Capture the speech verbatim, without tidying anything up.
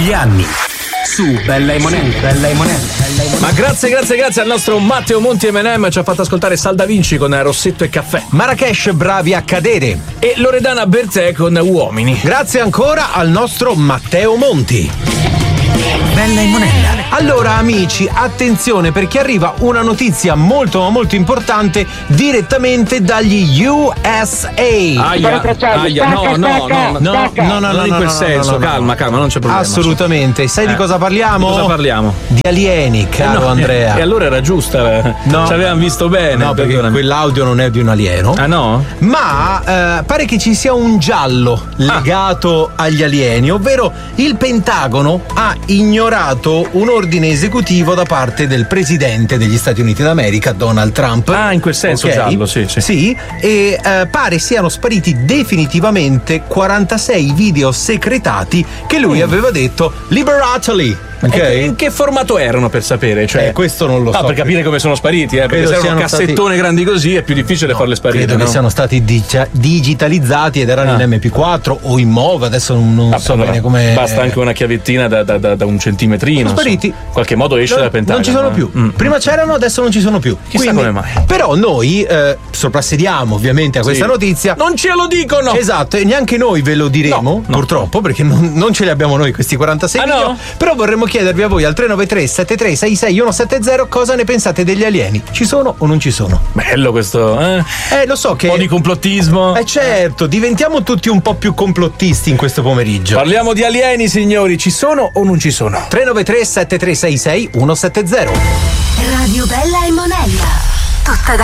degli anni. Su Bella e Monella, Bella e Monella, Bella e Monella. Ma grazie, grazie, grazie al nostro Matteo Monti M and M, ci ha fatto ascoltare Sal Da Vinci con Rossetto e Caffè. Marrakesh, Bravi a cadere. E Loredana Bertè con Uomini. Grazie ancora al nostro Matteo Monti. Bella e Monella. Allora amici, attenzione perché arriva una notizia molto ma molto importante direttamente dagli U S A. Aia, aia, no, no, no, no, no, no, no, non in no, quel no, senso, no, no, no. calma, calma, non c'è problema. Assolutamente. Sai Eh. di cosa parliamo? Di cosa parliamo? Di alieni, caro Eh no, Andrea. E allora era giusta, No. ci avevamo visto bene. No, perché perdonami. quell'audio non è di un alieno. Ah no? Ma eh, pare che ci sia un giallo legato agli alieni, ovvero il Pentagono ha ignorato un ordine esecutivo da parte del presidente degli Stati Uniti d'America, Donald Trump. Ah, in quel senso Ok? giallo, sì, sì. Sì, e eh, pare siano spariti definitivamente quarantasei video secretati che lui Mm. aveva detto liberateli. Ok? E in che formato erano, per sapere? Cioè, Eh, questo non lo Ah, so. per capire come sono spariti, eh, perché Credo se erano siano cassettone stati- grandi così è più difficile farle sparire. Credo no? che siano stati digia- digitalizzati ed erano Ah. in M P quattro o in M O V, adesso non, non Ah, so allora, bene come. basta anche una chiavettina da, da- da- da un centimetrino. Sono spariti. insomma. In qualche modo esce No, dal Pentagono. non ci sono più. Mm. Prima c'erano, adesso non ci sono più. Chissà come mai. Però noi eh, soprassediamo ovviamente a questa Sì. notizia. Non ce lo dicono! Esatto, e neanche noi ve lo diremo, No, no. purtroppo, perché non, non ce li abbiamo noi questi quarantasei Ah, video. no? Però vorremmo chiedervi a voi al tre nove tre sette tre sei sei uno sette zero cosa ne pensate degli alieni. Ci sono o non ci sono? Bello questo, eh? Un Eh, lo so che. po' di complottismo. Eh certo, diventiamo tutti un po' più complottisti in questo pomeriggio. Parliamo di alieni, signori, ci sono o non ci sono? tre nove tre sette tre sei sei uno sette zero. Radio Bella e Monella. Tutta da